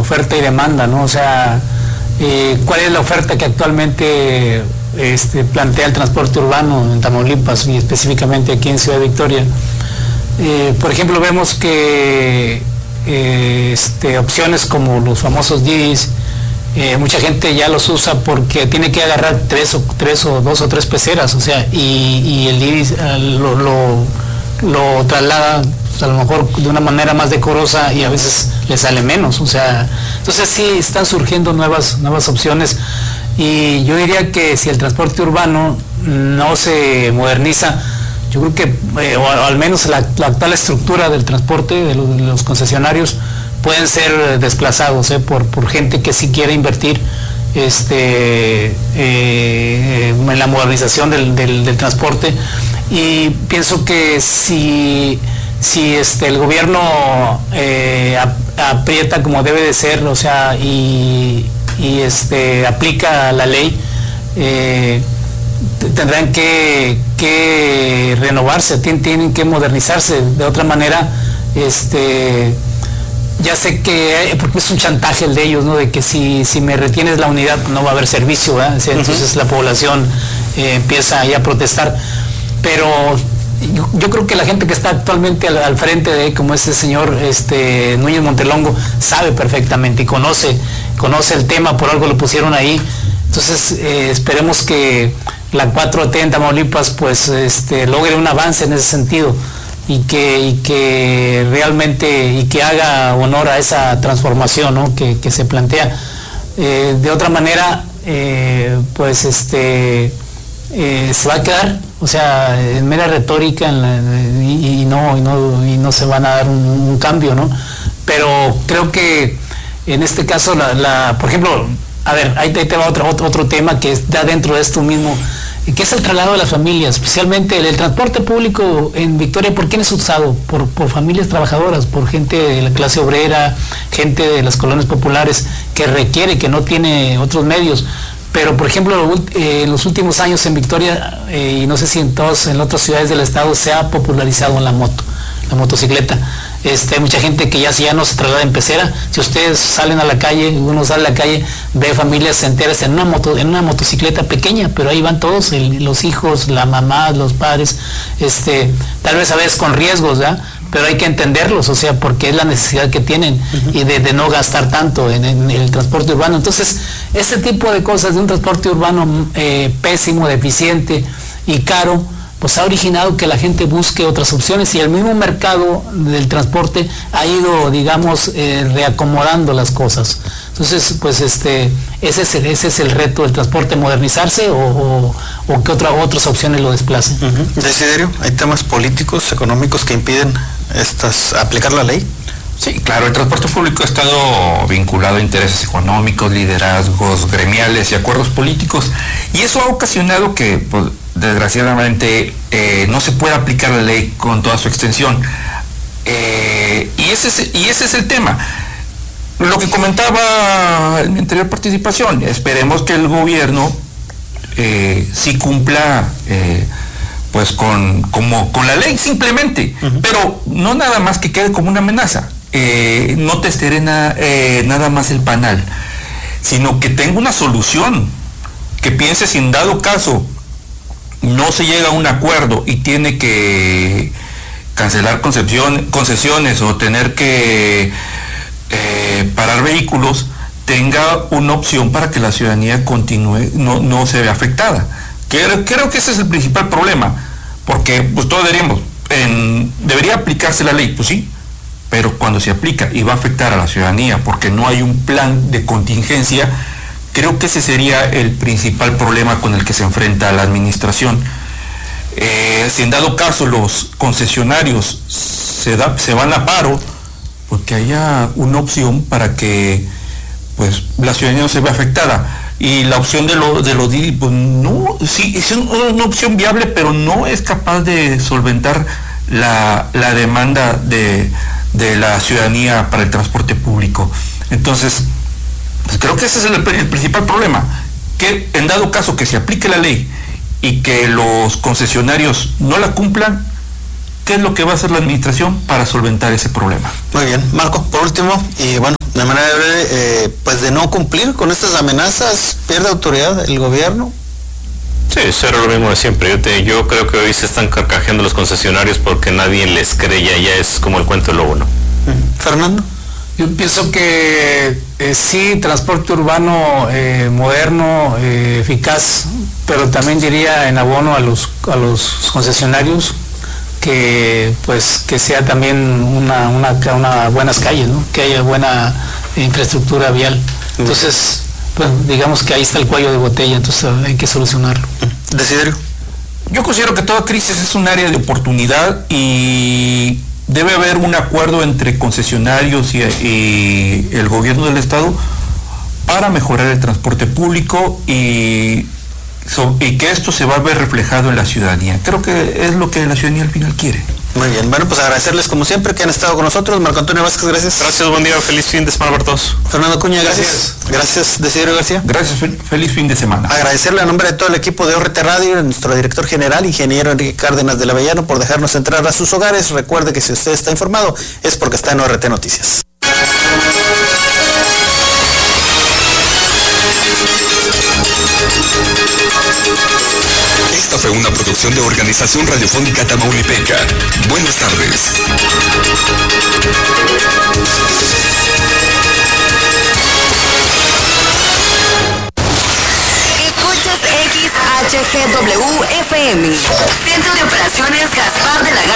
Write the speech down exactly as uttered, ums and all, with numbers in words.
oferta y demanda, ¿no? O sea, eh, ¿cuál es la oferta que actualmente este, plantea el transporte urbano en Tamaulipas y específicamente aquí en Ciudad Victoria? Eh, por ejemplo, vemos que eh, este, opciones como los famosos Didis, eh, mucha gente ya los usa porque tiene que agarrar tres o tres o dos o tres peceras, o sea, y, y el Didis uh, lo, lo, lo traslada pues, a lo mejor de una manera más decorosa y a veces le sale menos, o sea, entonces sí están surgiendo nuevas, nuevas opciones y yo diría que si el transporte urbano no se moderniza, yo creo que, eh, o al menos la, la actual estructura del transporte de los, de los concesionarios pueden ser desplazados eh, por, por gente que sí quiere invertir este, eh, en la modernización del, del, del transporte, y pienso que si, si este, el gobierno eh, aprieta como debe de ser, o sea, y, y este, aplica la ley, eh, tendrán que, que renovarse, tienen, tienen que modernizarse. De otra manera, este, ya sé que, porque es un chantaje el de ellos, ¿no? De que si, si me retienes la unidad no va a haber servicio, ¿verdad? O sea, entonces uh-huh. la población eh, empieza ahí a protestar. Pero yo, yo creo que la gente que está actualmente al, al frente de, como ese señor este, Núñez Montelongo, sabe perfectamente y conoce, conoce el tema, por algo lo pusieron ahí. Entonces eh, esperemos que la cuatro T en Tamaulipas pues este, logre un avance en ese sentido y que, y que realmente y que haga honor a esa transformación, ¿no? que, que se plantea. Eh, de otra manera, eh, pues este eh, se va a quedar, o sea, en mera retórica en la, y, y, no, y, no, y no se van a dar un, un cambio, ¿no? Pero creo que en este caso, la, la, por ejemplo, a ver, ahí te, ahí te va otro, otro, otro tema que está dentro de esto mismo, que es el traslado de las familias, especialmente el, el transporte público en Victoria. ¿Por quién es usado? Por, por familias trabajadoras, por gente de la clase obrera, gente de las colonias populares que requiere, que no tiene otros medios. Pero, por ejemplo, eh, en los últimos años en Victoria, eh, y no sé si en todas, en otras ciudades del estado, se ha popularizado la moto, la motocicleta. Este, hay mucha gente que ya, ya no se traslada en pecera. Si ustedes salen a la calle, uno sale a la calle, ve familias enteras en una moto, en una motocicleta pequeña, pero ahí van todos, el, los hijos, la mamá, los padres, este, tal vez a veces con riesgos, ¿verdad? Pero hay que entenderlos, o sea, porque es la necesidad que tienen uh-huh. y de, de no gastar tanto en, en el transporte urbano. Entonces, este tipo de cosas de un transporte urbano eh, pésimo, deficiente y caro, pues ha originado que la gente busque otras opciones, y el mismo mercado del transporte ha ido, digamos, eh, reacomodando las cosas. Entonces, pues este, ese es el, ese es el reto del transporte, modernizarse o, o, o que otra, otras opciones lo desplacen. Uh-huh. Desiderio, ¿hay temas políticos, económicos que impiden estas aplicar la ley? Sí, claro, el transporte público ha estado vinculado a intereses económicos, liderazgos gremiales y acuerdos políticos, y eso ha ocasionado que, pues, desgraciadamente, eh, no se puede aplicar la ley con toda su extensión. Eh, y, ese es, y ese es el tema. Lo que comentaba en mi anterior participación, esperemos que el gobierno eh, sí cumpla eh, pues con, como, con la ley simplemente, uh-huh. pero no nada más que quede como una amenaza, eh, no te estere na, eh, nada más el panal, sino que tenga una solución, que piense si en dado caso no se llega a un acuerdo y tiene que cancelar concesiones o tener que eh, parar vehículos, tenga una opción para que la ciudadanía continúe, no, no se vea afectada. Creo, creo que ese es el principal problema, porque pues todos diríamos, en, debería aplicarse la ley, pues sí, pero cuando se aplica y va a afectar a la ciudadanía porque no hay un plan de contingencia, creo que ese sería el principal problema con el que se enfrenta la administración. Eh, si en dado caso los concesionarios se, da, se van a paro, porque haya una opción para que pues la ciudadanía no se vea afectada. Y la opción de los de los Didi, pues no, sí, es una opción viable, pero no es capaz de solventar la, la demanda de, de la ciudadanía para el transporte público. Entonces, pues creo que ese es el, el principal problema, que en dado caso que se aplique la ley y que los concesionarios no la cumplan, ¿qué es lo que va a hacer la administración para solventar ese problema? Muy bien, Marco, por último, y bueno, De manera eh, pues de no cumplir con estas amenazas, pierde autoridad el gobierno. Sí, eso era lo mismo de siempre. Yo, te, yo creo que hoy se están carcajeando los concesionarios porque nadie les cree, ya, ya es como el cuento del lobo, ¿no? Fernando. Yo pienso que eh, sí, transporte urbano eh, moderno, eh, eficaz, pero también diría en abono a los a los concesionarios que pues que sea también una, una, una buenas calles, ¿no? Que haya buena infraestructura vial. Entonces, pues digamos que ahí está el cuello de botella, entonces hay que solucionarlo. Desiderio. Yo considero que toda crisis es un área de oportunidad y debe haber un acuerdo entre concesionarios y, y el gobierno del estado para mejorar el transporte público y, so, y que esto se va a ver reflejado en la ciudadanía. Creo que es lo que la ciudadanía al final quiere. Muy bien, bueno, pues agradecerles como siempre que han estado con nosotros. Marco Antonio Vázquez, gracias. Gracias, buen día, feliz fin de semana para todos. Fernando Cuña, gracias. Gracias, gracias Desiderio García. Gracias, feliz fin de semana. Agradecerle a nombre de todo el equipo de O R T Radio, a nuestro director general, ingeniero Enrique Cárdenas de la Avellano, por dejarnos entrar a sus hogares. Recuerde que si usted está informado es porque está en O R T Noticias. Esta fue una producción de Organización Radiofónica Tamaulipeca. Buenas tardes. Escuchas X H G W F M. Centro de Operaciones Gaspar de la Garza.